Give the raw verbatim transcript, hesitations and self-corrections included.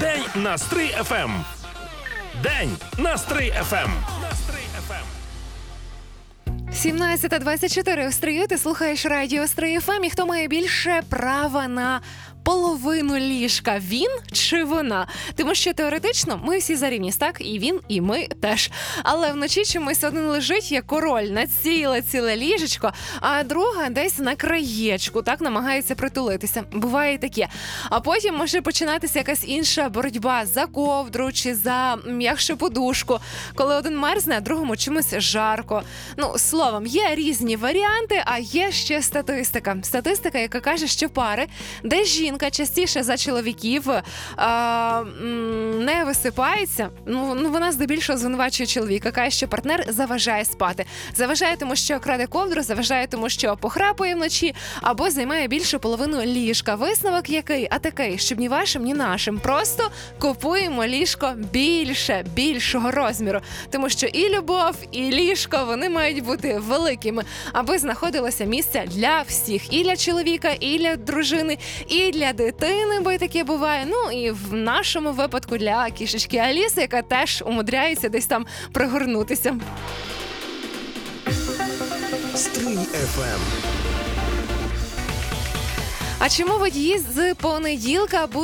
День на Стрий еф ем. День на Стрий еф ем. сімнадцята двадцять чотири в Стрию, ти слухаєш радіо Стрий еф ем, і хто має більше права на половину ліжка, він чи вона? Тому що теоретично ми всі за рівність, так? І він, і ми теж. Але вночі чомусь один лежить як король на ціле-ціле ліжечко, а друга десь на краєчку, так, намагається притулитися. Буває і таке. А потім може починатися якась інша боротьба за ковдру чи за м'якшу подушку, коли один мерзне, а другому чомусь жарко. Ну, словом, є різні варіанти, а є ще статистика. Статистика, яка каже, що пари, де жінка частіше за чоловіків а, не висипається, ну, ну вона здебільшого звинувачує чоловіка, каже, що партнер заважає спати. Заважає тому, що краде ковдру, заважає тому, що похрапує вночі, або займає більшу половину ліжка. Висновок який? А такий, щоб ні вашим, ні нашим. Просто купуємо ліжко більше, більшого розміру. Тому що і любов, і ліжко, вони мають бути великими, аби знаходилося місце для всіх. І для чоловіка, і для дружини, і для дитини, бо й таке буває. Ну і в нашому випадку для кішечки Аліси, яка теж умудряється десь там пригорнутися. Стрий еф ем. А чому водії з понеділка